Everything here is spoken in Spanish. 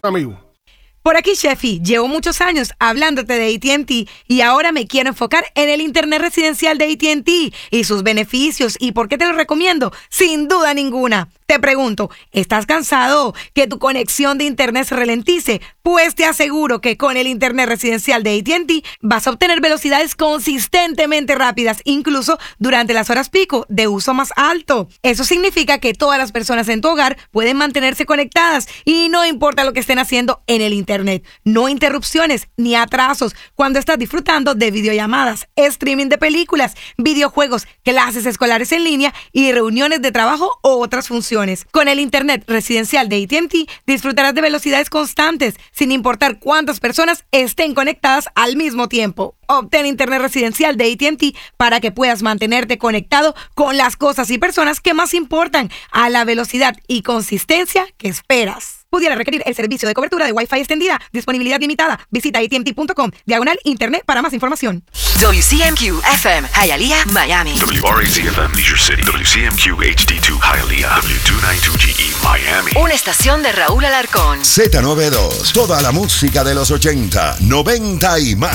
amigo. Por aquí, Sheffy, llevo muchos años hablándote de AT&T y ahora me quiero enfocar en el internet residencial de AT&T y sus beneficios. ¿Y por qué te lo recomiendo? Sin duda ninguna. Te pregunto, ¿estás cansado que tu conexión de internet se ralentice? Pues te aseguro que con el internet residencial de AT&T vas a obtener velocidades consistentemente rápidas, incluso durante las horas pico de uso más alto. Eso significa que todas las personas en tu hogar pueden mantenerse conectadas y no importa lo que estén haciendo en el internet. No interrupciones ni atrasos cuando estás disfrutando de videollamadas, streaming de películas, videojuegos, clases escolares en línea y reuniones de trabajo u otras funciones. Con el internet residencial de AT&T disfrutarás de velocidades constantes sin importar cuántas personas estén conectadas al mismo tiempo. Obtén internet residencial de AT&T para que puedas mantenerte conectado con las cosas y personas que más importan a la velocidad y consistencia que esperas. Pudiera requerir el servicio de cobertura de Wi-Fi extendida. Disponibilidad limitada. Visita AT&T.com/internet para más información. WCMQ FM, Hialeah, Miami. WRAC FM, Leisure City. WCMQ HD2, Hialeah. W292GE, Miami. Una estación de Raúl Alarcón. Z92. Toda la música de los 80, 90 y más.